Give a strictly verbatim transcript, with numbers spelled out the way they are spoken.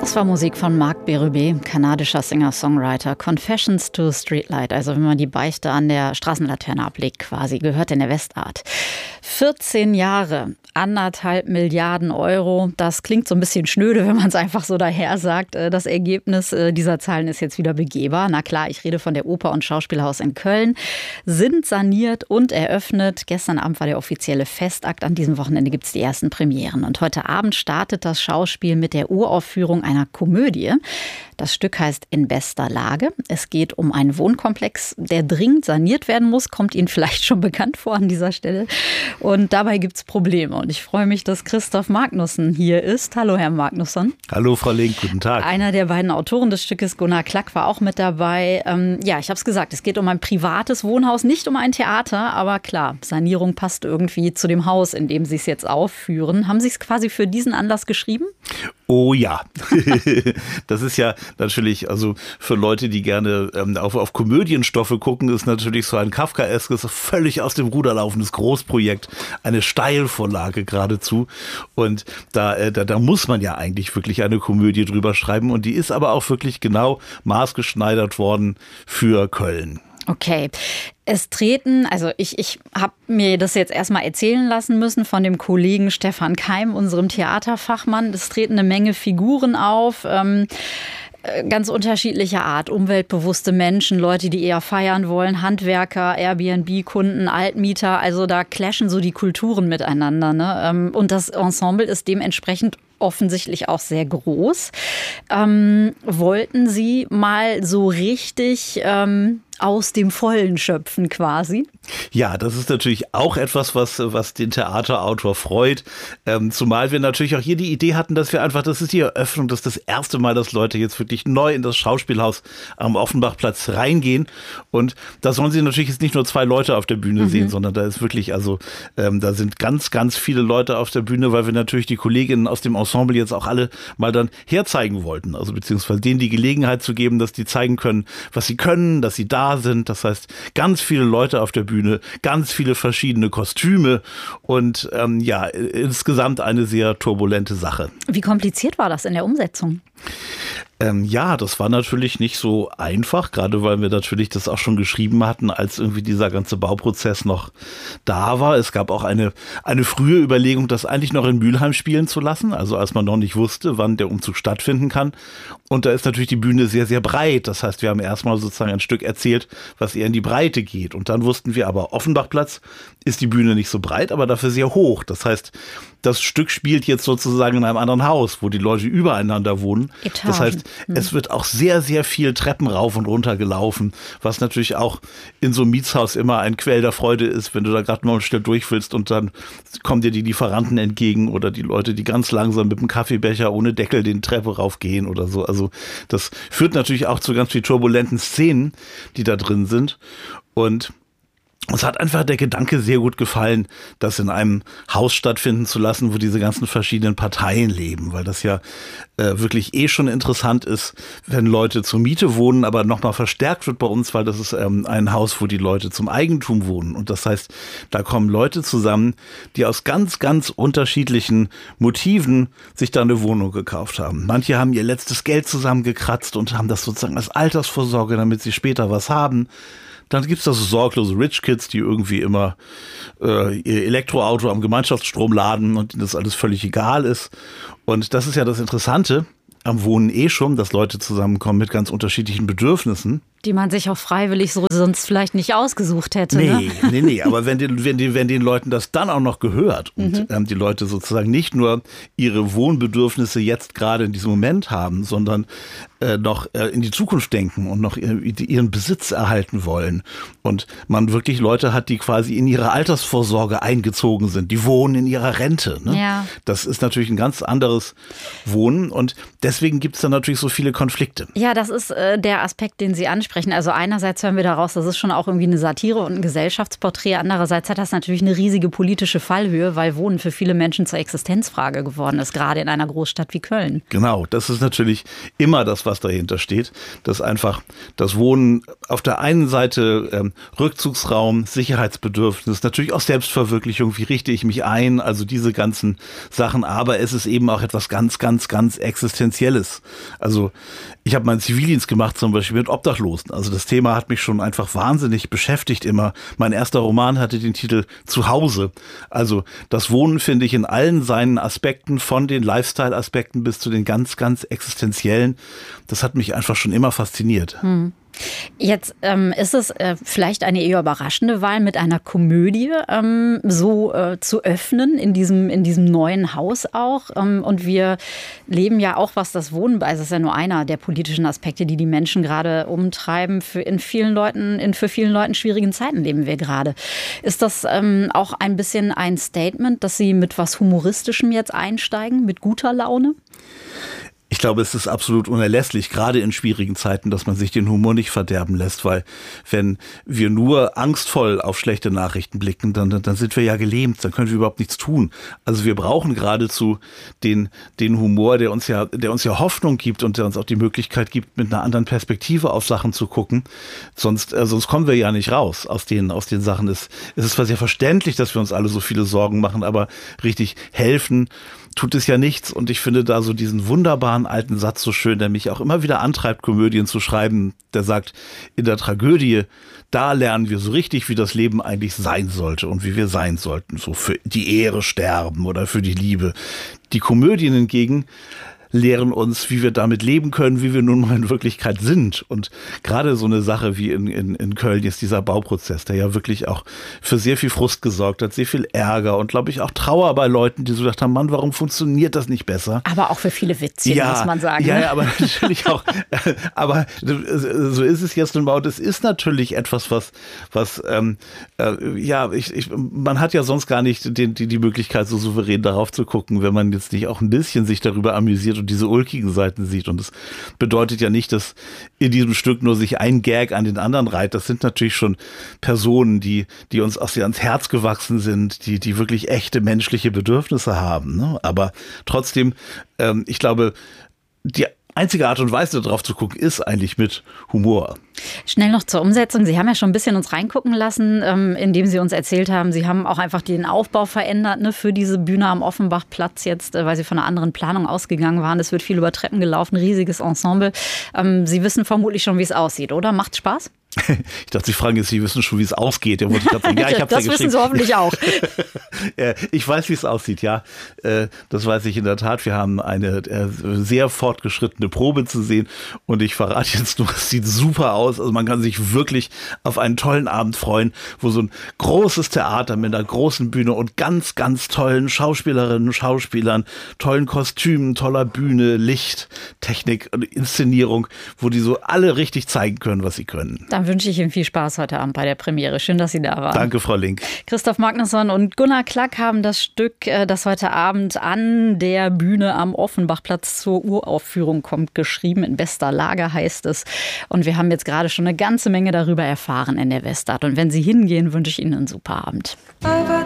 Das war Musik von Marc Berube, kanadischer Singer-Songwriter. Confessions to Streetlight, also wenn man die Beichte an der Straßenlaterne ablegt quasi, gehört in der Westart. vierzehn Jahre, anderthalb Milliarden Euro. Das klingt so ein bisschen schnöde, wenn man es einfach so daher sagt. Das Ergebnis dieser Zahlen ist jetzt wieder begehbar. Na klar, ich rede von der Oper- und Schauspielhaus in Köln. Sind saniert und eröffnet. Gestern Abend war der offizielle Festakt. An diesem Wochenende gibt es die ersten Premieren. Und heute Abend startet das Schauspiel mit der Uraufführung einer Komödie. Das Stück heißt In bester Lage. Es geht um einen Wohnkomplex, der dringend saniert werden muss. Kommt Ihnen vielleicht schon bekannt vor an dieser Stelle. Und dabei gibt es Probleme. Und ich freue mich, dass Christoph Magnusson hier ist. Hallo, Herr Magnusson. Hallo, Frau Link, guten Tag. Einer der beiden Autoren des Stückes, Gunnar Klack, war auch mit dabei. Ähm, ja, ich habe es gesagt, es geht um ein privates Wohnhaus, nicht um ein Theater. Aber klar, Sanierung passt irgendwie zu dem Haus, in dem Sie es jetzt aufführen. Haben Sie es quasi für diesen Anlass geschrieben? Oh ja, das ist ja natürlich, also für Leute, die gerne ähm, auf, auf Komödienstoffe gucken, ist natürlich so ein Kafkaeskes, völlig aus dem Ruder laufendes Großprojekt, eine Steilvorlage geradezu. Und da, äh, da, da muss man ja eigentlich wirklich eine Komödie drüber schreiben. Und die ist aber auch wirklich genau maßgeschneidert worden für Köln. Okay. Es treten, also ich, ich habe mir das jetzt erstmal erzählen lassen müssen von dem Kollegen Stefan Keim, unserem Theaterfachmann. Es treten eine Menge Figuren auf, ähm, ganz unterschiedlicher Art. Umweltbewusste Menschen, Leute, die eher feiern wollen, Handwerker, Airbnb-Kunden, Altmieter. Also da clashen so die Kulturen miteinander, ne? Und das Ensemble ist dementsprechend offensichtlich auch sehr groß. Ähm, wollten Sie mal so richtig ähm, aus dem Vollen schöpfen quasi? Ja, das ist natürlich auch etwas, was, was den Theaterautor freut. Ähm, zumal wir natürlich auch hier die Idee hatten, dass wir einfach, das ist die Eröffnung, das ist das erste Mal, dass Leute jetzt wirklich neu in das Schauspielhaus am Offenbachplatz reingehen. Und da sollen sie natürlich jetzt nicht nur zwei Leute auf der Bühne mhm. sehen, sondern da ist wirklich, also ähm, da sind ganz, ganz viele Leute auf der Bühne, weil wir natürlich die Kolleginnen aus dem Ensemble jetzt auch alle mal dann herzeigen wollten. Also beziehungsweise denen die Gelegenheit zu geben, dass die zeigen können, was sie können, dass sie da sind. Das heißt, ganz viele Leute auf der Bühne, ganz viele verschiedene Kostüme und ähm, ja, insgesamt eine sehr turbulente Sache. Wie kompliziert war das in der Umsetzung? Ähm, ja, das war natürlich nicht so einfach, gerade weil wir natürlich das auch schon geschrieben hatten, als irgendwie dieser ganze Bauprozess noch da war. Es gab auch eine, eine frühe Überlegung, das eigentlich noch in Mülheim spielen zu lassen, also als man noch nicht wusste, wann der Umzug stattfinden kann. Und da ist natürlich die Bühne sehr, sehr breit. Das heißt, wir haben erstmal sozusagen ein Stück erzählt, was eher in die Breite geht. Und dann wussten wir aber, Offenbachplatz ist die Bühne nicht so breit, aber dafür sehr hoch. Das heißt, das Stück spielt jetzt sozusagen in einem anderen Haus, wo die Leute übereinander wohnen. Etagen. Das heißt, hm. es wird auch sehr, sehr viel Treppen rauf und runter gelaufen, was natürlich auch in so einem Mietshaus immer ein Quell der Freude ist, wenn du da gerade mal schnell durch willst und dann kommen dir die Lieferanten entgegen oder die Leute, die ganz langsam mit dem Kaffeebecher ohne Deckel den Treppe raufgehen oder so. Also das führt natürlich auch zu ganz viel turbulenten Szenen, die da drin sind. Und uns hat einfach der Gedanke sehr gut gefallen, das in einem Haus stattfinden zu lassen, wo diese ganzen verschiedenen Parteien leben, weil das ja äh, wirklich eh schon interessant ist, wenn Leute zur Miete wohnen, aber nochmal verstärkt wird bei uns, weil das ist ähm, ein Haus, wo die Leute zum Eigentum wohnen. Und das heißt, da kommen Leute zusammen, die aus ganz, ganz unterschiedlichen Motiven sich da eine Wohnung gekauft haben. Manche haben ihr letztes Geld zusammengekratzt und haben das sozusagen als Altersvorsorge, damit sie später was haben. Dann gibt's das so sorglose Rich Kids, die irgendwie immer äh, ihr Elektroauto am Gemeinschaftsstrom laden und denen das alles völlig egal ist. Und das ist ja das Interessante am Wohnen eh schon, dass Leute zusammenkommen mit ganz unterschiedlichen Bedürfnissen. Die man sich auch freiwillig so sonst vielleicht nicht ausgesucht hätte. Nee, ne? nee, nee. Aber wenn, die, wenn, die, wenn den Leuten das dann auch noch gehört und mhm. ähm, die Leute sozusagen nicht nur ihre Wohnbedürfnisse jetzt gerade in diesem Moment haben, sondern äh, noch äh, in die Zukunft denken und noch ihr, ihren Besitz erhalten wollen. Und man wirklich Leute hat, die quasi in ihre Altersvorsorge eingezogen sind. Die wohnen in ihrer Rente. Ne? Ja. Das ist natürlich ein ganz anderes Wohnen und deswegen gibt es dann natürlich so viele Konflikte. Ja, das ist äh, der Aspekt, den Sie ansprechen. Also einerseits hören wir daraus, das ist schon auch irgendwie eine Satire und ein Gesellschaftsporträt. Andererseits hat das natürlich eine riesige politische Fallhöhe, weil Wohnen für viele Menschen zur Existenzfrage geworden ist, gerade in einer Großstadt wie Köln. Genau, das ist natürlich immer das, was was dahinter steht, dass einfach das Wohnen auf der einen Seite ähm, Rückzugsraum, Sicherheitsbedürfnis, natürlich auch Selbstverwirklichung, wie richte ich mich ein, also diese ganzen Sachen, aber es ist eben auch etwas ganz, ganz, ganz Existenzielles. Also ich habe meinen Zivildienst gemacht, zum Beispiel mit Obdachlosen. Also das Thema hat mich schon einfach wahnsinnig beschäftigt immer. Mein erster Roman hatte den Titel Zuhause. Also das Wohnen finde ich in allen seinen Aspekten, von den Lifestyle-Aspekten bis zu den ganz, ganz existenziellen. Das hat mich einfach schon immer fasziniert. Hm. Jetzt ähm, ist es äh, vielleicht eine eher überraschende Wahl, mit einer Komödie ähm, so äh, zu öffnen, in diesem, in diesem neuen Haus auch. Ähm, und wir leben ja auch, was das Wohnen bei, es ist ja nur einer der politischen Aspekte, die die Menschen gerade umtreiben. Für in vielen Leuten, in für vielen Leuten schwierigen Zeiten leben wir gerade. Ist das ähm, auch ein bisschen ein Statement, dass Sie mit was Humoristischem jetzt einsteigen, mit guter Laune? Ich glaube, es ist absolut unerlässlich, gerade in schwierigen Zeiten, dass man sich den Humor nicht verderben lässt, weil wenn wir nur angstvoll auf schlechte Nachrichten blicken, dann, dann sind wir ja gelähmt, dann können wir überhaupt nichts tun. Also wir brauchen geradezu den, den Humor, der uns ja, der uns ja Hoffnung gibt und der uns auch die Möglichkeit gibt, mit einer anderen Perspektive auf Sachen zu gucken. Sonst, äh, sonst kommen wir ja nicht raus aus den, aus den Sachen. Es, es ist zwar sehr verständlich, dass wir uns alle so viele Sorgen machen, aber richtig helfen tut es ja nichts. Und ich finde da so diesen wunderbaren alten Satz so schön, der mich auch immer wieder antreibt, Komödien zu schreiben. Der sagt, in der Tragödie, da lernen wir so richtig, wie das Leben eigentlich sein sollte und wie wir sein sollten. So für die Ehre sterben oder für die Liebe. Die Komödien hingegen lehren uns, wie wir damit leben können, wie wir nun mal in Wirklichkeit sind. Und gerade so eine Sache wie in, in, in Köln ist dieser Bauprozess, der ja wirklich auch für sehr viel Frust gesorgt hat, sehr viel Ärger und, glaube ich, auch Trauer bei Leuten, die so gedacht haben, Mann, warum funktioniert das nicht besser? Aber auch für viele Witzchen, ja, muss man sagen. Ja, ne? ja, aber natürlich auch. Aber so ist es jetzt nun mal. Und es ist natürlich etwas, was, was ähm, äh, ja, ich, ich, man hat ja sonst gar nicht die, die, die Möglichkeit, so souverän darauf zu gucken, wenn man jetzt nicht auch ein bisschen sich darüber amüsiert und diese ulkigen Seiten sieht. Und das bedeutet ja nicht, dass in diesem Stück nur sich ein Gag an den anderen reiht. Das sind natürlich schon Personen, die, die uns auch sehr ans Herz gewachsen sind, die, die wirklich echte menschliche Bedürfnisse haben. Ne? Aber trotzdem, ähm, ich glaube, die einzige Art und Weise, darauf zu gucken, ist eigentlich mit Humor. Schnell noch zur Umsetzung. Sie haben ja schon ein bisschen uns reingucken lassen, ähm, indem Sie uns erzählt haben, Sie haben auch einfach den Aufbau verändert, ne, für diese Bühne am Offenbachplatz jetzt, äh, weil Sie von einer anderen Planung ausgegangen waren. Es wird viel über Treppen gelaufen, riesiges Ensemble. Ähm, Sie wissen vermutlich schon, wie es aussieht, oder? Macht's Spaß? Ich dachte, Sie fragen jetzt, Sie wissen schon, wie es ausgeht. Ja, ich sagen, ja, ich das ja wissen Sie hoffentlich auch. Ich weiß, wie es aussieht, ja. Das weiß ich in der Tat. Wir haben eine sehr fortgeschrittene Probe zu sehen und ich verrate jetzt nur, es sieht super aus. Also man kann sich wirklich auf einen tollen Abend freuen, wo so ein großes Theater mit einer großen Bühne und ganz, ganz tollen Schauspielerinnen und Schauspielern, tollen Kostümen, toller Bühne, Licht, Technik und Inszenierung, wo die so alle richtig zeigen können, was sie können. Dann wünsche ich Ihnen viel Spaß heute Abend bei der Premiere. Schön, dass Sie da waren. Danke, Frau Link. Christoph Magnusson und Gunnar Klack haben das Stück, das heute Abend an der Bühne am Offenbachplatz zur Uraufführung kommt, geschrieben. In bester Lage heißt es. Und wir haben jetzt gerade schon eine ganze Menge darüber erfahren in der Westart. Und wenn Sie hingehen, wünsche ich Ihnen einen super Abend.